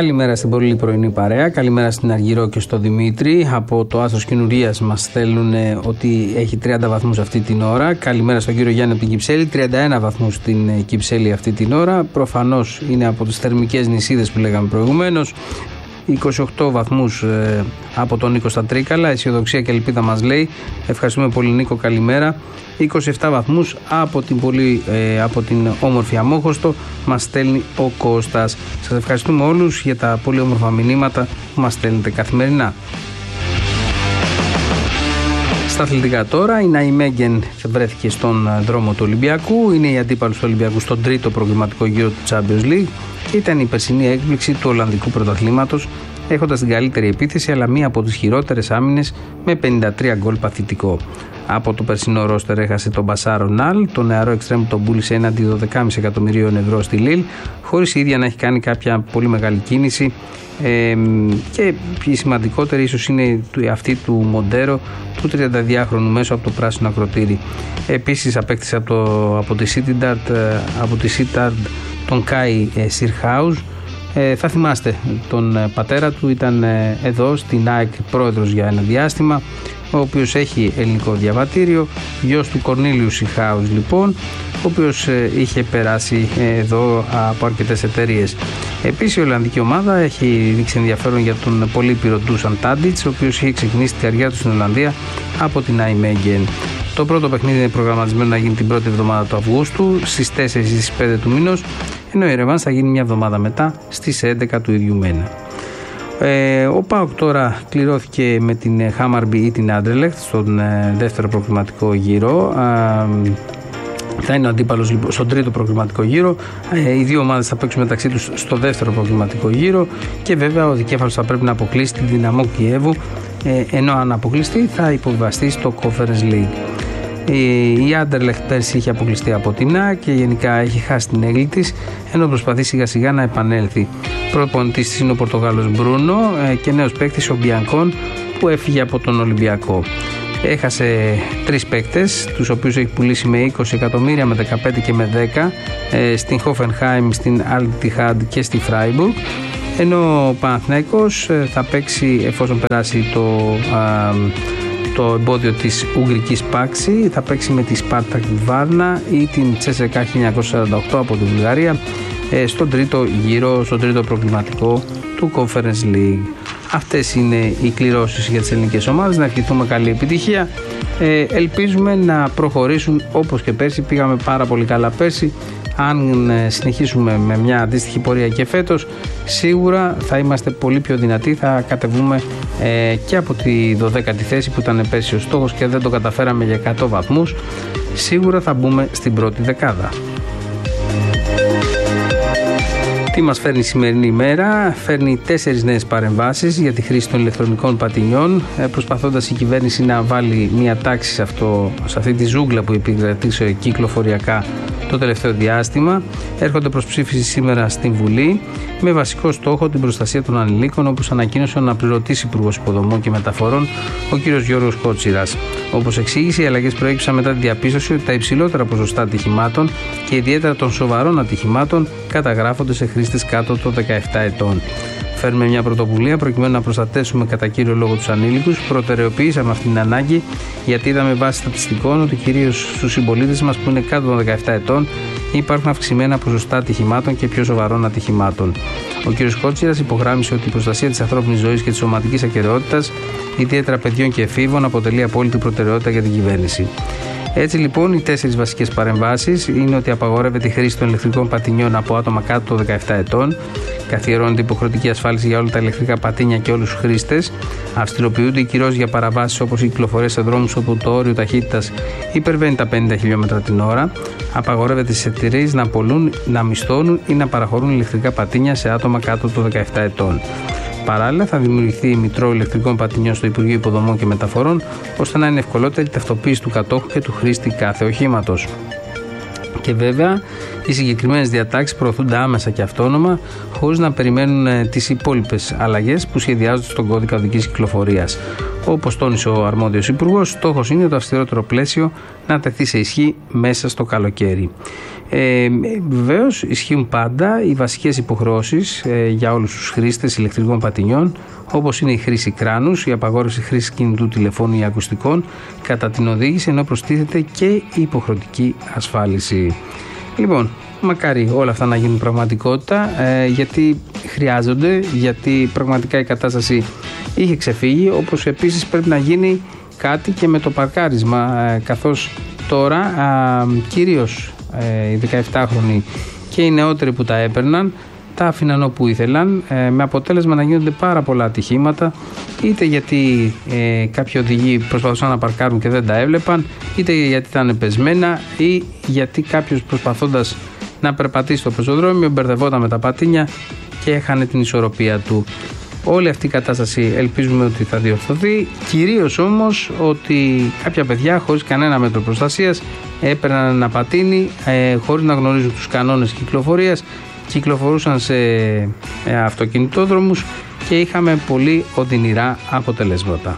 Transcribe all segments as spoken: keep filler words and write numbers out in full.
Καλημέρα στην πολύ πρωινή παρέα, καλημέρα στην Αργυρό και στο Δημήτρη. Από το Άστρος Καινουρίας μας στέλνουν ότι έχει τριάντα βαθμούς αυτή την ώρα. Καλημέρα στον κύριο Γιάννη από την Κυψέλη, τριάντα ένα βαθμούς στην Κυψέλη αυτή την ώρα. Προφανώς είναι από τις θερμικές νησίδες που λέγαμε προηγουμένως. είκοσι οκτώ βαθμούς ε, από τον Νίκο στα Τρίκαλα, αισιοδοξία και ελπίδα μας λέει. Ευχαριστούμε πολύ Νίκο, καλημέρα. είκοσι επτά βαθμούς από την, πολύ, ε, από την όμορφη Αμόχωστο μας στέλνει ο Κώστας. Σας ευχαριστούμε όλους για τα πολύ όμορφα μηνύματα που μας στέλνετε καθημερινά. Στα αθλητικά τώρα, η Ναϊμέγγεν βρέθηκε στον δρόμο του Ολυμπιακού. Είναι η αντίπαλος του Ολυμπιακού στον τρίτο προγραμματικό γύρο του Champions League. Ήταν η περσινή έκπληξη του Ολλανδικού πρωταθλήματος, έχοντας την καλύτερη επίθεση αλλά μία από τις χειρότερες άμυνες με πενήντα τρία γκολ παθητικό. Από το περσινό ρόστερ έχασε τον Μπασάρο Νάλ, το νεαρό εξτρέμ τον πούλησε έναντι δώδεκα κόμμα πέντε εκατομμυρίων ευρώ στη Λίλ, χωρίς η ίδια να έχει κάνει κάποια πολύ μεγάλη κίνηση. Ε, και η σημαντικότερη ίσως είναι αυτή του Μοντέρο, του τριανταδυάχρονου μέσω από το πράσινο ακροτήρι. Επίσης απέκτησε από, το, από τη Σίτινταρτ από τη Σίταρντ τον Κάι ε, Σιρχάουζ. Ε, θα θυμάστε τον ε, πατέρα του, ήταν ε, εδώ στην ΑΕΚ πρόεδρος για ένα διάστημα, ο οποίος έχει ελληνικό διαβατήριο, γιος του Κορνίλιου Σιρχάουζ λοιπόν, ο οποίος ε, είχε περάσει ε, εδώ από αρκετές εταιρείες. Επίσης η Ολλανδική ομάδα έχει δείξει ενδιαφέρον για τον πολύπειρο Ντούσαν Τάντιτς, ο οποίος είχε ξεκινήσει τη καριέρα του στην Ολλανδία από την Ναϊμέγγεν. Το πρώτο παιχνίδι είναι προγραμματισμένο να γίνει την πρώτη εβδομάδα του Αυγούστου, στις τέσσερις ή στις πέντε του μηνός, ενώ η Ρεβάνς θα γίνει μια εβδομάδα μετά, στις έντεκα του ίδιου μήνα. Ε, ο ΠΑΟΚ τώρα κληρώθηκε με την Χάμαρμπι ή την Άντερλεχτ στον ε, δεύτερο προκριματικό γύρο. Ε, θα είναι ο αντίπαλος στον τρίτο προκριματικό γύρο. Ε, οι δύο ομάδες θα παίξουν μεταξύ τους στο δεύτερο προκριματικό γύρο και βέβαια ο δικέφαλος θα πρέπει να αποκλείσει την Δυναμό Κιέβου, ε, ενώ αν αποκλειστεί θα υποβιβαστεί στο Conference League. Η Άντερλεχτ πέρσι είχε αποκλειστεί από την ΑΚ και γενικά έχει χάσει την έγκλη της, ενώ προσπαθεί σιγά σιγά να επανέλθει. Προπονητής της είναι ο Πορτογάλος Μπρούνο και νέος παίκτης ο Μπιανκόν που έφυγε από τον Ολυμπιακό. Έχασε τρεις παίκτες, τους οποίους έχει πουλήσει με είκοσι εκατομμύρια, με δεκαπέντε και με δέκα, στην Χόφενχάιμ, στην Αλ Ιттιχάντ και στη Φράιμπουργκ. Ενώ ο Παναθηναϊκός θα παίξει, εφόσον περάσει το... Α, το εμπόδιο της Ουγγρικής Πάξη, θα παίξει με τη Σπάρτακ Βάρνα ή την Τσέσεκα χίλια εννιακόσια σαράντα οκτώ από τη Βουλγαρία στον τρίτο γύρο, στον τρίτο προκριματικό του Conference League. Αυτές είναι οι κληρώσεις για τις ελληνικές ομάδες. Να ευχηθούμε καλή επιτυχία. Ε, ελπίζουμε να προχωρήσουν όπως και πέρσι. Πήγαμε πάρα πολύ καλά πέρσι. Αν συνεχίσουμε με μια αντίστοιχη πορεία και φέτος, σίγουρα θα είμαστε πολύ πιο δυνατοί. Θα κατεβούμε ε, και από τη δωδέκατη θέση που ήταν πέρσι ο στόχος και δεν το καταφέραμε για εκατό βαθμούς. Σίγουρα θα μπούμε στην πρώτη δεκάδα. Τι μας φέρνει η σημερινή ημέρα? Φέρνει τέσσερις νέες παρεμβάσεις για τη χρήση των ηλεκτρονικών πατινιών, προσπαθώντας η κυβέρνηση να βάλει μια τάξη σε, αυτό, σε αυτή τη ζούγκλα που επικρατήσε κυκλοφοριακά το τελευταίο διάστημα. Έρχονται προς ψήφιση σήμερα στην Βουλή με βασικό στόχο την προστασία των ανηλίκων, όπως ανακοίνωσε ο αναπληρωτής Υπουργός Υποδομών και Μεταφορών, ο κ. Γιώργος Κότσιρας. Όπως εξήγησε, οι αλλαγές προέκυψαν μετά τη διαπίστωση ότι τα υψηλότερα ποσοστά ατυχημάτων και ιδιαίτερα των σοβαρών ατυχημάτων καταγράφονται σε χρήστες κάτω των δεκαεπτά ετών. Φέρνουμε μια πρωτοβουλία προκειμένου να προστατεύσουμε κατά κύριο λόγο τους ανήλικους. Προτεραιοποιήσαμε αυτή την ανάγκη γιατί είδαμε βάσει στατιστικών ότι κυρίως στους συμπολίτες μας που είναι κάτω των δεκαεπτά ετών υπάρχουν αυξημένα ποσοστά ατυχημάτων και πιο σοβαρών ατυχημάτων. Ο κ. Κότσιρας υπογράμμισε ότι η προστασία της ανθρώπινης ζωής και της σωματικής ακεραιότητας, ιδιαίτερα παιδιών και εφήβων, αποτελεί απόλυτη προτεραιότητα για την κυβέρνηση. Έτσι λοιπόν, οι τέσσερις βασικές παρεμβάσεις είναι ότι απαγορεύεται η χρήση των ηλεκτρικών πατινιών από άτομα κάτω των δεκαεπτά ετών, καθιερώνεται υποχρεωτική ασφάλιση για όλα τα ηλεκτρικά πατίνια και όλους τους χρήστες, αυστηροποιούνται οι κυρώσεις για παραβάσεις όπως η κυκλοφορία σε δρόμους όπου το όριο ταχύτητας υπερβαίνει τα πενήντα χιλιόμετρα την ώρα, απαγορεύεται στις εταιρείες να πωλούν, να μισθώνουν ή να παραχωρούν ηλεκτρικά πατίνια σε άτομα κάτω των δεκαεπτά ετών. Παράλληλα, θα δημιουργηθεί η Μητρό Ηλεκτρικών Πατινιών στο Υπουργείο Υποδομών και Μεταφορών, ώστε να είναι ευκολότερη η ταυτοποίηση του κατόχου και του χρήστη κάθε οχήματος. Και βέβαια, οι συγκεκριμένες διατάξεις προωθούνται άμεσα και αυτόνομα, χωρίς να περιμένουν τις υπόλοιπες αλλαγές που σχεδιάζονται στον κώδικα οδικής κυκλοφορίας. Όπως τόνισε ο αρμόδιος υπουργός, στόχος είναι το αυστηρότερο πλαίσιο να τεθεί σε ισχύ μέσα στο καλοκαίρι. Ε, βεβαίως ισχύουν πάντα οι βασικές υποχρεώσεις ε, για όλους τους χρήστες ηλεκτρικών πατινιών, όπως είναι η χρήση κράνους, η απαγόρευση χρήσης κινητού τηλεφώνου ή ακουστικών κατά την οδήγηση, ενώ προστίθεται και η υποχρεωτική ασφάλιση. Λοιπόν, μακάρι όλα αυτά να γίνουν πραγματικότητα, ε, γιατί χρειάζονται, γιατί πραγματικά η κατάσταση είχε ξεφύγει, όπως επίσης πρέπει να γίνει κάτι και με το παρκάρισμα, ε, καθώς τώρα ε, κυρίως ε, οι δεκαεπτάχρονοι και οι νεότεροι που τα έπαιρναν τα άφηναν όπου ήθελαν, ε, με αποτέλεσμα να γίνονται πάρα πολλά ατυχήματα, είτε γιατί ε, κάποιοι οδηγοί προσπαθούσαν να παρκάρουν και δεν τα έβλεπαν, είτε γιατί ήταν πεσμένα ή γιατί κάποιος προσπαθώντας να περπατήσει στο πεζοδρόμιο μπερδευόταν με τα πατίνια και έχανε την ισορροπία του. Όλη αυτή η κατάσταση ελπίζουμε ότι θα διορθωθεί, κυρίως όμως ότι κάποια παιδιά χωρίς κανένα μέτρο προστασίας έπαιρναν ένα πατίνι ε, χωρίς να γνωρίζουν τους κανόνες κυκλοφορίας, κυκλοφορούσαν σε ε, αυτοκινητόδρομους και είχαμε πολύ οδυνηρά αποτελέσματα.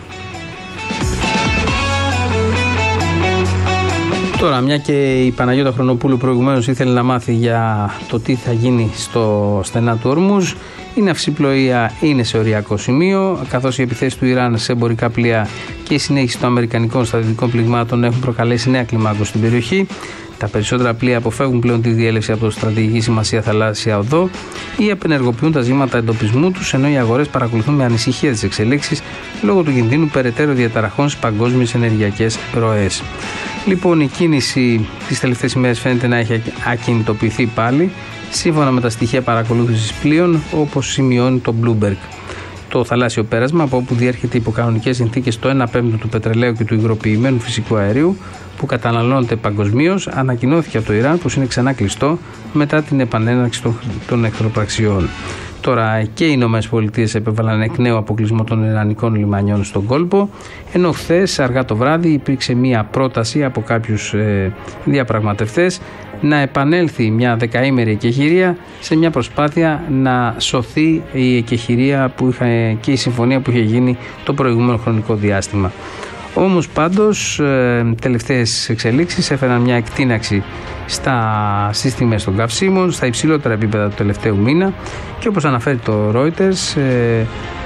Τώρα, μια και η Παναγιώτα Χρονοπούλου προηγουμένως ήθελε να μάθει για το τι θα γίνει στο στενά του Ορμούζ, η ναυσιπλοεία είναι σε οριακό σημείο, καθώς οι επιθέσεις του Ιράν σε εμπορικά πλοία και η συνέχιση των αμερικανικών στρατιωτικών πληγμάτων έχουν προκαλέσει νέα κλιμάκωση στην περιοχή. Τα περισσότερα πλοία αποφεύγουν πλέον τη διέλευση από το στρατηγική σημασία θαλάσσια οδό ή απενεργοποιούν τα ζήματα εντοπισμού τους, ενώ οι αγορές παρακολουθούν με ανησυχία τις εξελίξεις λόγω του κινδύνου περαιτέρω διαταραχών στις παγκόσμιες ενεργειακές ροές. Λοιπόν, η κίνηση τις τελευταίες ημέρες φαίνεται να έχει ακινητοποιηθεί πάλι, σύμφωνα με τα στοιχεία παρακολούθησης πλοίων, όπως σημειώνει το Bloomberg. Το θαλάσσιο πέρασμα, από όπου διέρχεται υπό κανονικές συνθήκες το ένα πέμπτο του πετρελαίου και του υγροποιημένου φυσικού αερίου που καταναλώνεται παγκοσμίως, ανακοινώθηκε από το Ιράν πως είναι ξανά κλειστό μετά την επανέναρξη των, των εχθροπραξιών. Τώρα και οι Ηνωμένες Πολιτείες επέβαλαν εκ νέου αποκλεισμό των ιρανικών λιμανιών στον κόλπο, ενώ χθες αργά το βράδυ υπήρξε μία πρόταση από κάποιους ε, διαπραγματευτές να επανέλθει μια δεκαήμερη εκεχηρία σε μια προσπάθεια να σωθεί η εκεχηρία που είχα, και η συμφωνία που είχε γίνει το προηγούμενο χρονικό διάστημα. Όμως πάντως τελευταίες εξελίξεις έφεραν μια εκτείναξη στα, στις τιμές των καυσίμων, στα υψηλότερα επίπεδα του τελευταίου μήνα, και όπως αναφέρει το Reuters, ε,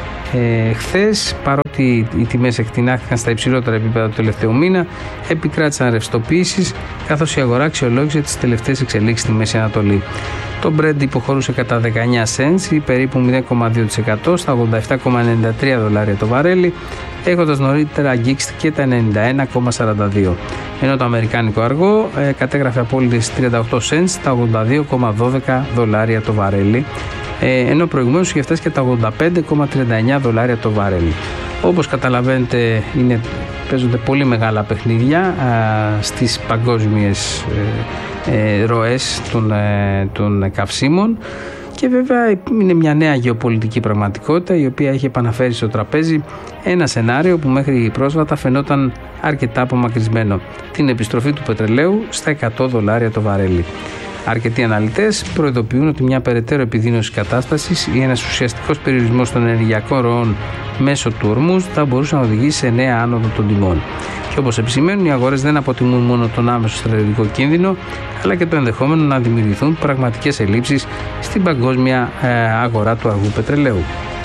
ε, χθες, παρότι οι τιμές εκτινάχθηκαν στα υψηλότερα επίπεδα του τελευταίου μήνα, επικράτησαν ρευστοποιήσεις, καθώς η αγορά αξιολόγησε τις τελευταίες εξελίξεις στη Μέση Ανατολή. Το Brent υποχωρούσε κατά δεκαεννιά cents ή περίπου μηδέν κόμμα δύο τοις εκατό στα ογδόντα επτά κόμμα ενενήντα τρία δολάρια το βαρέλι, έχοντας νωρίτερα αγγίξει και τα ενενήντα ένα κόμμα σαράντα δύο. Ενώ το αμερικάνικο αργό ε, κατέγραφε απόλυτες τριάντα οκτώ cents στα ογδόντα δύο κόμμα δώδεκα δολάρια το βαρέλι, ε, ενώ προηγουμένως είχε φτάσει και τα ογδόντα πέντε κόμμα τριάντα εννιά δολάρια το βαρέλι. Όπως καταλαβαίνετε, είναι, παίζονται πολύ μεγάλα παιχνίδια α, στις παγκόσμιες ε, ε, ροές των, ε, των καυσίμων, και βέβαια είναι μια νέα γεωπολιτική πραγματικότητα η οποία έχει επαναφέρει στο τραπέζι ένα σενάριο που μέχρι πρόσφατα φαινόταν αρκετά απομακρυσμένο: την επιστροφή του πετρελαίου στα εκατό δολάρια το βαρέλι. Αρκετοί αναλυτές προειδοποιούν ότι μια περαιτέρω επιδείνωση κατάστασης ή ένας ουσιαστικός περιορισμός των ενεργειακών ροών μέσω του Ορμούζ θα μπορούσε να οδηγήσει σε νέα άνοδο των τιμών. Και όπως επισημαίνουν, οι αγορές δεν αποτιμούν μόνο τον άμεσο στρατιωτικό κίνδυνο, αλλά και το ενδεχόμενο να δημιουργηθούν πραγματικές ελλείψεις στην παγκόσμια αγορά του αργού πετρελαίου.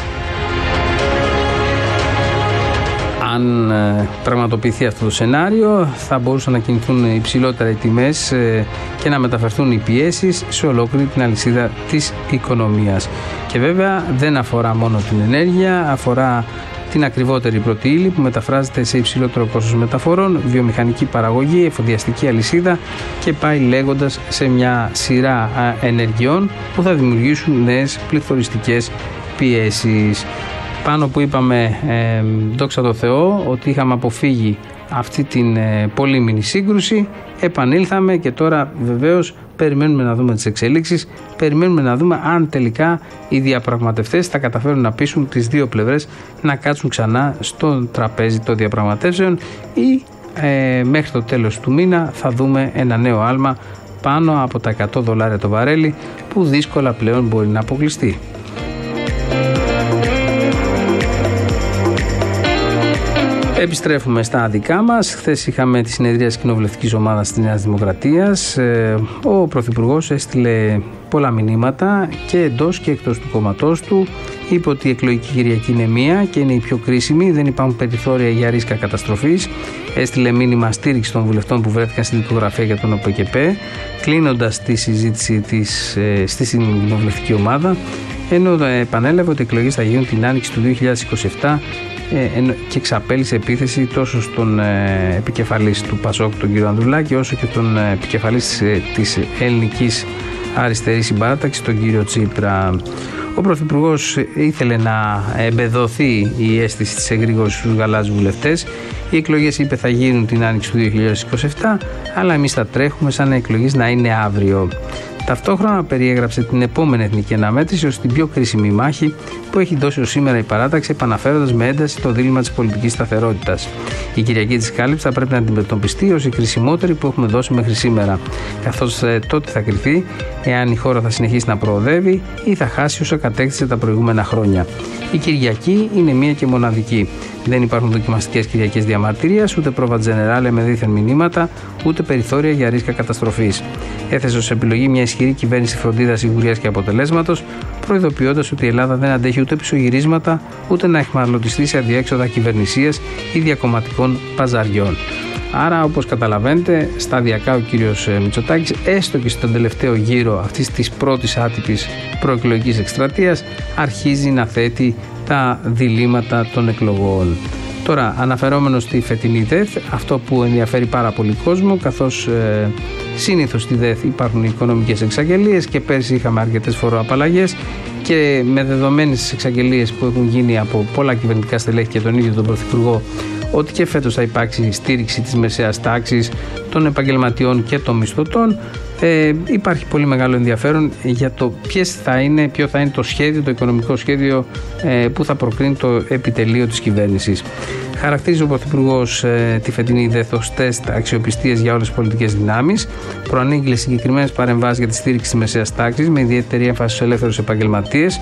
Αν ε, πραγματοποιηθεί αυτό το σενάριο, θα μπορούσαν να κινηθούν υψηλότερα οι τιμές ε, και να μεταφερθούν οι πιέσεις σε ολόκληρη την αλυσίδα της οικονομίας. Και βέβαια δεν αφορά μόνο την ενέργεια, αφορά την ακριβότερη πρώτη ύλη που μεταφράζεται σε υψηλότερο κόστος μεταφορών, βιομηχανική παραγωγή, εφοδιαστική αλυσίδα και πάει λέγοντας σε μια σειρά ενεργειών που θα δημιουργήσουν νέες πληθωριστικές πιέσεις. Πάνω που είπαμε, ε, δόξα τω Θεώ, ότι είχαμε αποφύγει αυτή την ε, πολύμηνη σύγκρουση, επανήλθαμε και τώρα βεβαίως περιμένουμε να δούμε τις εξελίξεις, περιμένουμε να δούμε αν τελικά οι διαπραγματευτές θα καταφέρουν να πείσουν τις δύο πλευρές να κάτσουν ξανά στο τραπέζι των διαπραγματεύσεων, ή ε, μέχρι το τέλος του μήνα θα δούμε ένα νέο άλμα πάνω από τα εκατό δολάρια το βαρέλι, που δύσκολα πλέον μπορεί να αποκλειστεί. Επιστρέφουμε στα δικά μας. Χθες είχαμε τη συνεδρία της κοινοβουλευτικής ομάδας της Νέας Δημοκρατίας. Ο Πρωθυπουργός έστειλε πολλά μηνύματα και εντός και εκτός του κόμματός του. Είπε ότι η εκλογική Κυριακή είναι μία και είναι η πιο κρίσιμη. Δεν υπάρχουν περιθώρια για ρίσκα καταστροφής. Έστειλε μήνυμα στήριξη των βουλευτών που βρέθηκαν στην δικογραφία για τον ΟΠΕΚΕΠΕ, κλείνοντας τη συζήτηση της, στη κοινοβουλευτική ομάδα. Ενώ επανέλαβε ότι οι εκλογές θα γίνουν την άνοιξη του δύο χιλιάδες είκοσι επτά και εξαπέλυσε επίθεση τόσο στον επικεφαλής του ΠΑΣΟΚ, τον κύριο Ανδρουλάκη, όσο και τον επικεφαλής της ελληνικής αριστερής συμπαράταξης, τον κύριο Τσίπρα. Ο Πρωθυπουργός ήθελε να εμπεδοθεί η αίσθηση της εγρήγορσης στους γαλάζιους βουλευτές. Οι εκλογές, είπε, θα γίνουν την άνοιξη του δύο χιλιάδες είκοσι επτά, αλλά εμείς θα τρέχουμε σαν οι εκλογές να είναι αύριο. Ταυτόχρονα περιέγραψε την επόμενη εθνική αναμέτρηση ως την πιο κρίσιμη μάχη που έχει δώσει ως σήμερα η παράταξη, επαναφέροντας με ένταση το δίλημμα της πολιτικής σταθερότητας. Η Κυριακή της Κάλυψης θα πρέπει να αντιμετωπιστεί ως η κρισιμότερη που έχουμε δώσει μέχρι σήμερα, καθώς ε, τότε θα κριθεί εάν η χώρα θα συνεχίσει να προοδεύει ή θα χάσει όσα κατέκτησε τα προηγούμενα χρόνια. Η Κυριακή είναι μία και μοναδική. Δεν υπάρχουν δοκιμαστικές Κυριακές διαμαρτυρίας, ούτε πρόβα τζενεράλε με δίθεν μηνύματα, ούτε περιθώρια για ρίσκα καταστροφής. Έθεσε ως επιλογή μια ισχυρή κυβέρνηση φροντίδας, σιγουρίας και αποτελέσματος, προειδοποιώντας ότι η Ελλάδα δεν αντέχει ούτε πισωγυρίσματα, ούτε να εχμαλωτιστεί σε αδιέξοδα κυβερνησίας ή διακομματικών παζαριών. Άρα, όπως καταλαβαίνετε, σταδιακά ο κύριος Μητσοτάκης, έστω και στον τελευταίο γύρο αυτής της πρώτης άτυπης προεκλογικής εκστρατείας, αρχίζει να θέτει τα διλήμματα των εκλογών. Τώρα, αναφερόμενος στη φετινή ΔΕΘ, αυτό που ενδιαφέρει πάρα πολύ κόσμο, καθώς ε, συνήθως στη ΔΕΘ υπάρχουν οικονομικές εξαγγελίες και πέρσι είχαμε αρκετές φοροαπαλλαγές και με δεδομένες εξαγγελίες που έχουν γίνει από πολλά κυβερνητικά στελέχη και τον ίδιο τον Πρωθυπουργό, ότι και φέτος θα υπάρξει στήριξη της μεσαίας τάξης, των επαγγελματιών και των μισθωτών. Ε, υπάρχει πολύ μεγάλο ενδιαφέρον για το ποιες θα είναι, ποιο θα είναι το σχέδιο, το οικονομικό σχέδιο ε, που θα προκρίνει το επιτελείο της κυβέρνησης. Χαρακτηρίζει ο Πρωθυπουργός ε, τη φετινή ΔΕΘ ως τεστ αξιοπιστίας για όλες τις πολιτικές δυνάμεις. Προανήγγειλε συγκεκριμένες παρεμβάσεις για τη στήριξη της μεσαίας τάξης με ιδιαίτερη έμφαση στους ελεύθερους επαγγελματίες,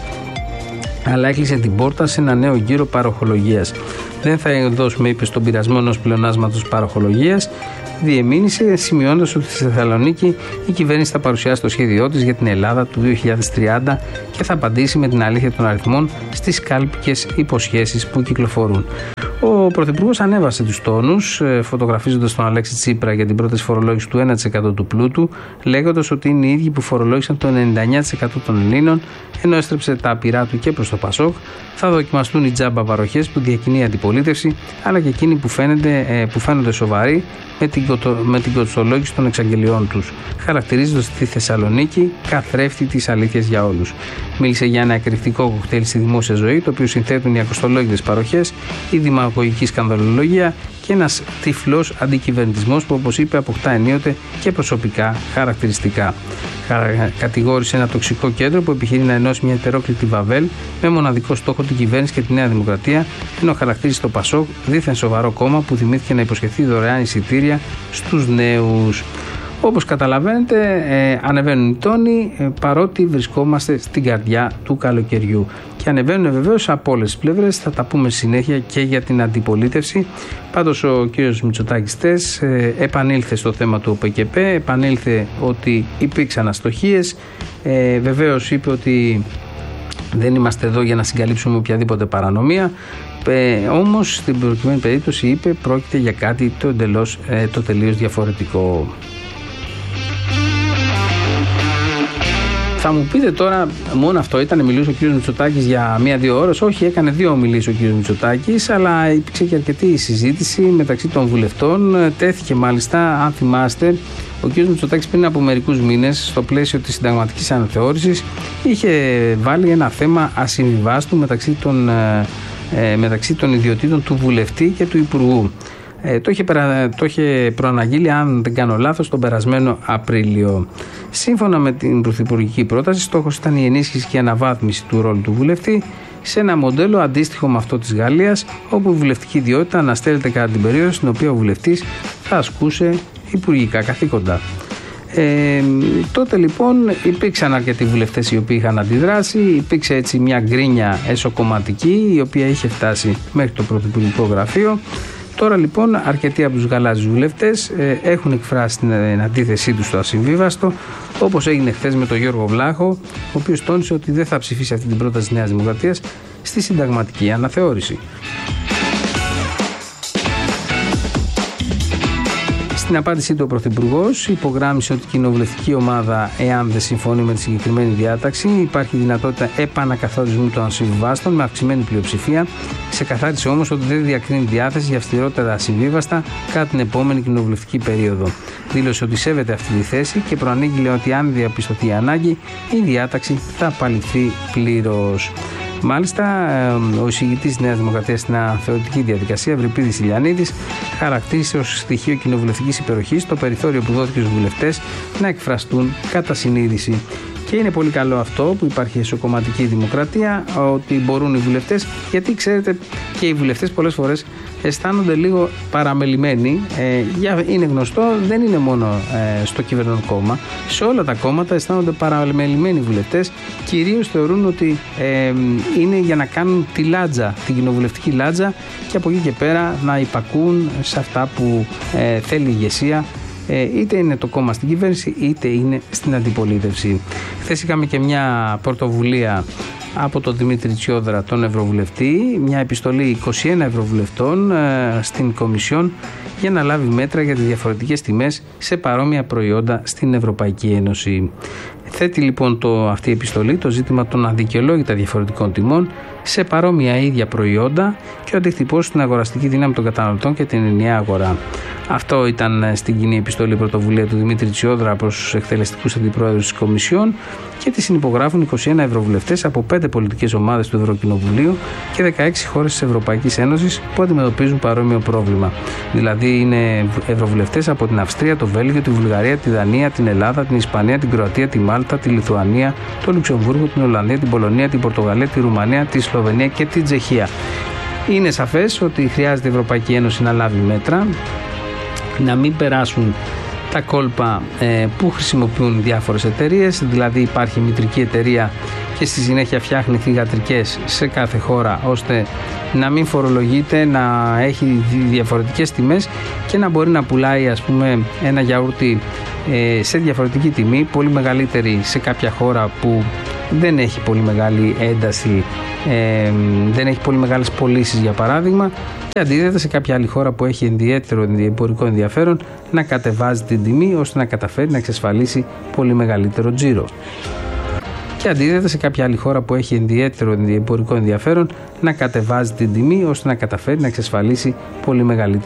αλλά έκλεισε την πόρτα σε ένα νέο γύρο παροχολογίας. Δεν θα δώσουμε, είπε, στον πειρασμό ενός πλεονάσματος παροχολογίας. Διεμήνυσε, σημειώνοντας ότι στη Θεσσαλονίκη η κυβέρνηση θα παρουσιάσει το σχέδιό της για την Ελλάδα του δύο χιλιάδες τριάντα και θα απαντήσει με την αλήθεια των αριθμών στις κάλπικες υποσχέσεις που κυκλοφορούν. Ο Πρωθυπουργός ανέβασε τους τόνους, φωτογραφίζοντας τον Αλέξη Τσίπρα για την πρόταση φορολόγηση του ένα τοις εκατό του πλούτου, λέγοντας ότι είναι οι ίδιοι που φορολόγησαν το ενενήντα εννέα τοις εκατό των Ελλήνων, ενώ έστρεψε τα απειρά του και προς το ΠΑΣΟΚ. Θα δοκιμαστούν οι τζάμπα παροχές που διακινεί η αντιπολίτευση, αλλά και εκείνοι που, φαίνεται, που φαίνονται σοβαροί με την, με την κοστολόγηση των εξαγγελιών τους, χαρακτηρίζοντας τη Θεσσαλονίκη καθρέφτη της αλήθειας για όλους. Μίλησε για ένα εκρηκτικό κοκτέιλ στη δημόσια ζωή, το οποίο συνθέτουν οι ακοστολόγητες παροχές, η δημαγωγική σκανδαλολογία και ένας τυφλός αντικυβερνητισμός που, όπως είπε, αποκτά ενίοτε και προσωπικά χαρακτηριστικά. Κατηγόρησε ένα τοξικό κέντρο που επιχειρεί να ενώσει μια ετερόκλητη Βαβέλ με μοναδικό στόχο την κυβέρνηση και τη Νέα Δημοκρατία, ενώ χαρακτήρισε το ΠΑΣΟΚ δίθεν σοβαρό κόμμα που θυμήθηκε να υποσχεθεί δωρεάν εισιτήρια στους νέους. Όπως καταλαβαίνετε, ε, ανεβαίνουν οι τόνοι ε, παρότι βρισκόμαστε στην καρδιά του καλοκαιριού. Και ανεβαίνουν βεβαίως από όλες τις πλευρές, θα τα πούμε συνέχεια και για την αντιπολίτευση. Πάντως ο κ. Μητσοτάκης τες, ε, επανήλθε στο θέμα του ΟΠΕΚΕΠΕ, επανήλθε ότι υπήρξαν αστοχίες, ε, βεβαίως είπε ότι δεν είμαστε εδώ για να συγκαλύψουμε οποιαδήποτε παρανομία. Ε, όμως στην προκειμένη περίπτωση, είπε, πρόκειται για κάτι το, εντελώς, ε, το τελείως διαφορετικό. Θα μου πείτε τώρα, μόνο αυτό ήταν, μιλούσε ο κ. Μητσοτάκης για μία-δύο ώρες? Όχι, έκανε δύο ομιλίες ο κ. Μητσοτάκης, αλλά υπήρξε και αρκετή συζήτηση μεταξύ των βουλευτών. Τέθηκε μάλιστα, αν θυμάστε, ο κ. Μητσοτάκης πριν από μερικούς μήνες, στο πλαίσιο της συνταγματικής αναθεώρησης, είχε βάλει ένα θέμα ασυμβιβάστου μεταξύ των, ε, μεταξύ των ιδιωτήτων του βουλευτή και του υπουργού. Ε, το, είχε, το είχε προαναγγείλει, αν δεν κάνω λάθος, τον περασμένο Απρίλιο. Σύμφωνα με την πρωθυπουργική πρόταση, στόχος ήταν η ενίσχυση και αναβάθμιση του ρόλου του βουλευτή σε ένα μοντέλο αντίστοιχο με αυτό της Γαλλίας, όπου η βουλευτική ιδιότητα αναστέλλεται κατά την περίοδο στην οποία ο βουλευτής θα ασκούσε υπουργικά καθήκοντα. Ε, τότε λοιπόν υπήρξαν αρκετοί βουλευτές οι οποίοι είχαν αντιδράσει, υπήρξε έτσι μια γκρίνια εσωκομματική η οποία είχε φτάσει μέχρι το πρωθυπουργικό γραφείο. Τώρα λοιπόν αρκετοί από τους γαλάζιους βουλευτές ε, έχουν εκφράσει την αντίθεσή τους στο ασυμβίβαστο, όπως έγινε χθες με τον Γιώργο Βλάχο, ο οποίος τόνισε ότι δεν θα ψηφίσει αυτή την πρόταση της Νέας Δημοκρατίας στη συνταγματική αναθεώρηση. Στην απάντησή του ο Πρωθυπουργός υπογράμμισε ότι η κοινοβουλευτική ομάδα, εάν δεν συμφωνεί με τη συγκεκριμένη διάταξη, υπάρχει δυνατότητα επανακαθορισμού των ασυμβιβάστων με αυξημένη πλειοψηφία. Ξεκαθάρισε όμως ότι δεν διακρίνει διάθεση για αυστηρότερα ασυμβίβαστα κατά την επόμενη κοινοβουλευτική περίοδο. Δήλωσε ότι σέβεται αυτή τη θέση και προανήγγειλε ότι αν διαπιστωθεί η ανάγκη, η διάταξη θα απαλληφθεί πλήρως. Μάλιστα, ο εισηγητής της Νέας Δημοκρατίας στην αναθεωρητική διαδικασία, Ευρυπίδης Ηλιανίδης, χαρακτήρισε ως στοιχείο κοινοβουλευτικής υπεροχής το περιθώριο που δόθηκε στους βουλευτές να εκφραστούν κατά συνείδηση. Και είναι πολύ καλό αυτό που υπάρχει εσωκομματική δημοκρατία, ότι μπορούν οι βουλευτές, γιατί ξέρετε και οι βουλευτές πολλές φορές αισθάνονται λίγο παραμελημένοι. Ε, είναι γνωστό, δεν είναι μόνο ε, στο κυβερνόν κόμμα. Σε όλα τα κόμματα αισθάνονται παραμελημένοι οι βουλευτές. Κυρίως θεωρούν ότι ε, είναι για να κάνουν τη λάτζα, την κοινοβουλευτική λάτζα, και από εκεί και πέρα να υπακούν σε αυτά που ε, θέλει η ηγεσία. Είτε είναι το κόμμα στην κυβέρνηση, είτε είναι στην αντιπολίτευση. Χθες είχαμε και μια πρωτοβουλία από τον Δημήτρη Τσιόδρα, τον Ευρωβουλευτή, μια επιστολή είκοσι ένα Ευρωβουλευτών ε, στην Κομισιόν για να λάβει μέτρα για τις διαφορετικές τιμές σε παρόμοια προϊόντα στην Ευρωπαϊκή Ένωση. Θέτει λοιπόν το, αυτή η επιστολή το ζήτημα των αδικαιολόγητα διαφορετικών τιμών σε παρόμοια ίδια προϊόντα και ο αντίκτυπος στην αγοραστική δύναμη των καταναλωτών και την ενιαία αγορά. Αυτό ήταν στην κοινή επιστολή πρωτοβουλία του Δημήτρη Τσιόδρα προς τους εκτελεστικούς αντιπρόεδρους της Κομισιόν και τη συνυπογράφουν είκοσι ένα ευρωβουλευτές από πέντε πολιτικές ομάδες του Ευρωκοινοβουλίου και δεκαέξι χώρες της Ευρωπαϊκής Ένωσης που αντιμετωπίζουν παρόμοιο πρόβλημα. Δηλαδή είναι ευρωβουλευτές από την Αυστρία, το Βέλγιο, τη Βουλγαρία, τη Δανία, την Ελλάδα, την Ισπανία, την Κροατία, τη Μάλτα, τη Λιθουανία, το Λουξεμβούργο, την Ολλανδία, την Πολωνία, την Πορτογαλία, τη Ρουμανία, τη Σλοβενία και την Τσεχία. Είναι σαφές ότι χρειάζεται η Ευρωπαϊκή Ένωση να λάβει μέτρα, να μην περάσουν τα κόλπα ε, που χρησιμοποιούν διάφορες εταιρείες, δηλαδή υπάρχει μητρική εταιρεία και στη συνέχεια φτιάχνει θυγατρικές σε κάθε χώρα, ώστε να μην φορολογείται, να έχει διαφορετικές τιμές και να μπορεί να πουλάει, ας πούμε, ένα γιαούρτι ε, σε διαφορετική τιμή, πολύ μεγαλύτερη σε κάποια χώρα που δεν έχει πολύ μεγάλη ένταση, ε, δεν έχει πολύ μεγάλες πωλήσεις για παράδειγμα, και αντίθετα σε κάποια άλλη χώρα που έχει ιδιαίτερο εμπορικό ενδιαφέρον να κατεβάζει την τιμή ώστε να καταφέρει να εξασφαλίσει πολύ μεγαλύτερο τζίρο. Και αντίθετα σε κάποια άλλη χώρα που έχει ιδιαίτερο εμπορικό ενδιαφέρον να κατεβάζει την τιμή ώστε να καταφέρει να εξασφαλίσει πολύ μεγαλύτερο